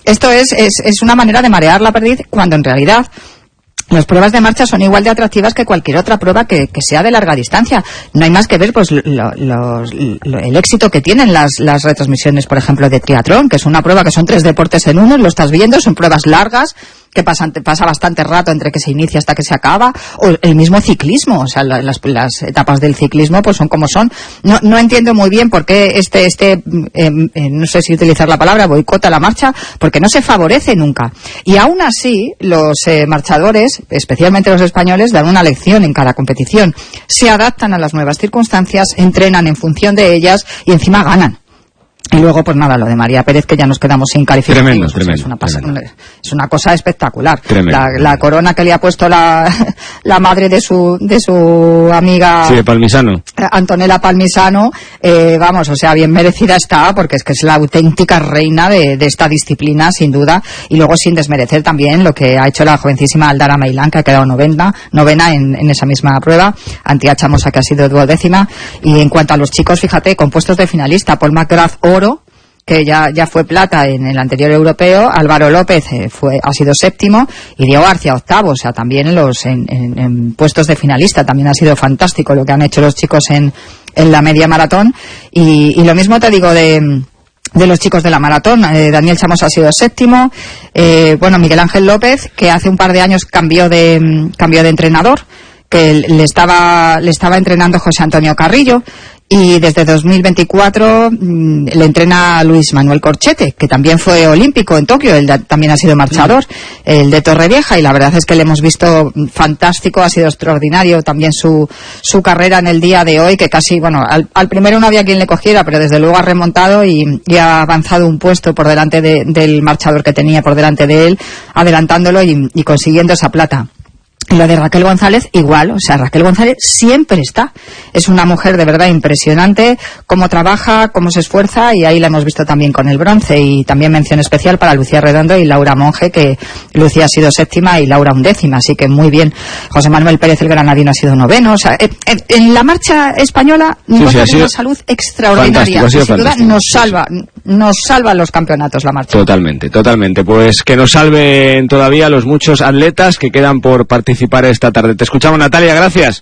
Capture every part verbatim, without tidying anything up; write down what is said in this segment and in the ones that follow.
esto es, es, es una manera de marear la perdiz, cuando en realidad las pruebas de marcha son igual de atractivas que cualquier otra prueba que, que sea de larga distancia. No hay más que ver pues lo, lo, lo, el éxito que tienen las, las retransmisiones, por ejemplo, de triatlón, que es una prueba que son tres deportes en uno, lo estás viendo, son pruebas largas, que pasan, pasa bastante rato entre que se inicia hasta que se acaba, o el mismo ciclismo, o sea, las, las etapas del ciclismo pues son como son. No, no entiendo muy bien por qué este, este eh, eh, no sé si utilizar la palabra, boicota la marcha, porque no se favorece nunca. Y aún así, los eh, marchadores, especialmente los españoles, dan una lección en cada competición. Se adaptan a las nuevas circunstancias, entrenan en función de ellas y encima ganan. Y luego, pues nada, lo de María Pérez, que ya nos quedamos sin calificativos. Tremendo, o sea, tremendo, es, una pasa, tremendo. es una cosa espectacular. Tremendo. La, la corona que le ha puesto la, la madre de su, de su amiga... Sí, de Palmisano. Antonella Palmisano, eh, vamos, o sea, bien merecida está, porque es que es la auténtica reina de, de esta disciplina, sin duda. Y luego, sin desmerecer también lo que ha hecho la jovencísima Aldara Meilán, que ha quedado novena, novena en, en esa misma prueba, Antía Chamosa, que ha sido duodécima. Y en cuanto a los chicos, fíjate, con puestos de finalista, Paul McGrath, oro, que ya, ya fue plata en el anterior europeo, Álvaro López eh, fue, ha sido séptimo, y Diego García octavo, o sea, también en los, en, en, en puestos de finalista, también ha sido fantástico lo que han hecho los chicos en, en la media maratón, y, y lo mismo te digo de, de los chicos de la maratón. eh, Daniel Chamos ha sido séptimo, eh, bueno, Miguel Ángel López, que hace un par de años cambió de, cambió de entrenador, que le estaba, le estaba entrenando José Antonio Carrillo, y desde dos mil veinticuatro mmm, le entrena Luis Manuel Corchete, que también fue olímpico en Tokio, él da, también ha sido marchador, sí. El de Torrevieja, y la verdad es que le hemos visto fantástico, ha sido extraordinario también su, su carrera en el día de hoy, que casi, bueno, al, al primero no había quien le cogiera, pero desde luego ha remontado y, y ha avanzado un puesto por delante de, del marchador que tenía por delante de él, adelantándolo y, y consiguiendo esa plata. Y lo de Raquel González, igual, o sea, Raquel González siempre está. Es una mujer de verdad impresionante, cómo trabaja, cómo se esfuerza, y ahí la hemos visto también con el bronce. Y también mención especial para Lucía Redondo y Laura Monge, que Lucía ha sido séptima y Laura undécima, así que muy bien. José Manuel Pérez, el granadino, ha sido noveno. O sea, en, en la marcha española sí, nos sí, da sido una salud extraordinaria. Ha sido sin duda nos salva, nos salva los campeonatos la marcha. Totalmente, totalmente. Pues que nos salven todavía los muchos atletas que quedan por participar esta tarde. Te escuchamos, Natalia, gracias.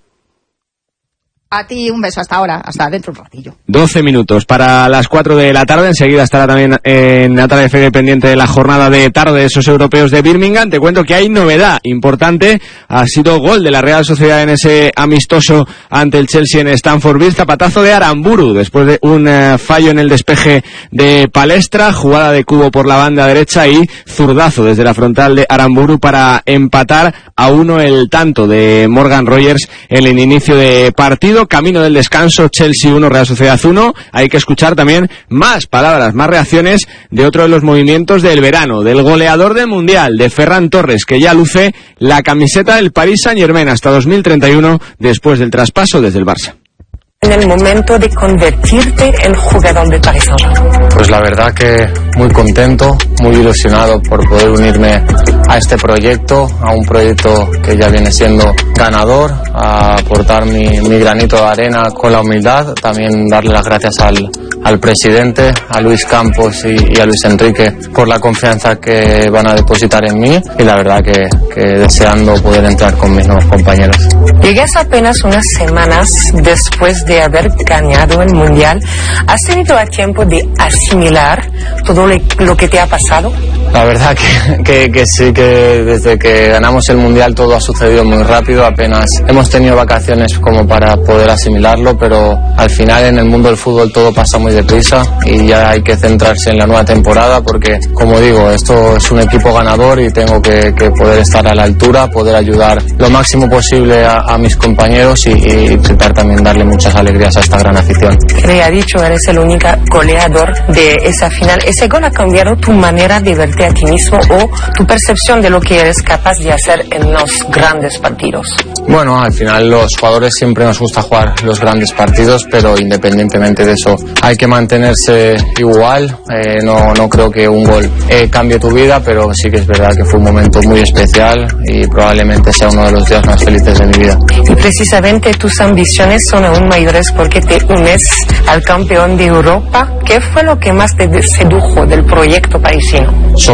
A ti un beso hasta ahora, hasta dentro de un ratillo. doce minutos para las cuatro de la tarde. Enseguida estará también en Natalia F. pendiente de la jornada de tarde de esos europeos de Birmingham. Te cuento que hay novedad importante. Ha sido gol de la Real Sociedad en ese amistoso ante el Chelsea en Stamford Bridge. Zapatazo de Aramburu después de un uh, fallo en el despeje de Palestra. Jugada de cubo por la banda derecha y zurdazo desde la frontal de Aramburu para empatar a uno el tanto de Morgan Rogers en el inicio de partido. Camino del descanso, Chelsea uno, Real Sociedad uno. Hay que escuchar también más palabras, más reacciones de otro de los movimientos del verano, del goleador del Mundial, de Ferran Torres, que ya luce la camiseta del Paris Saint-Germain hasta dos mil treinta y uno después del traspaso desde el Barça. En el momento de convertirte en jugador de Paris Saint-Germain? Pues la verdad que muy contento, muy ilusionado por poder unirme a este proyecto, a un proyecto que ya viene siendo ganador, a aportar mi, mi granito de arena con la humildad, también darle las gracias al, al presidente, a Luis Campos y, y a Luis Enrique por la confianza que van a depositar en mí, y la verdad que, que deseando poder entrar con mis nuevos compañeros. Llegas apenas unas semanas después de haber ganado el Mundial. ¿Has tenido a tiempo de asimilar todo lo que te ha pasado? La verdad que, que, que sí, que desde que ganamos el Mundial todo ha sucedido muy rápido. Apenas hemos tenido vacaciones como para poder asimilarlo, pero al final en el mundo del fútbol todo pasa muy deprisa y ya hay que centrarse en la nueva temporada, porque, como digo, esto es un equipo ganador y tengo que, que poder estar a la altura, poder ayudar lo máximo posible a, a mis compañeros y, y intentar también darle muchas alegrías a esta gran afición. Le ha dicho, eres el único goleador de esa final. ¿Ese gol ha cambiado tu manera de verte a ti mismo o tu percepción de lo que eres capaz de hacer en los grandes partidos? Bueno, al final los jugadores siempre nos gusta jugar los grandes partidos, pero independientemente de eso hay que mantenerse igual. Eh, no, no creo que un gol eh, cambie tu vida, pero sí que es verdad que fue un momento muy especial y probablemente sea uno de los días más felices de mi vida. Y precisamente tus ambiciones son aún mayores porque te unes al campeón de Europa. ¿Qué fue lo que más te sedujo del proyecto parisino?